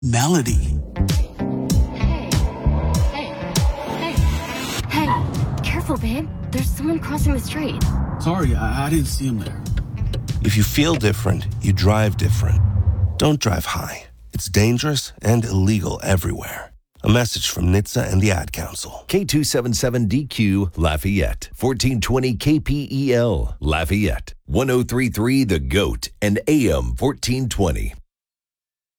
Melody. Hey, careful, babe. There's someone crossing the street. Sorry, I didn't see him there. If you feel different, you drive different. Don't drive high. It's dangerous and illegal everywhere. A message from NHTSA and the Ad Council. K277DQ Lafayette, 1420 KPEL Lafayette, 1033 The Goat, and AM 1420.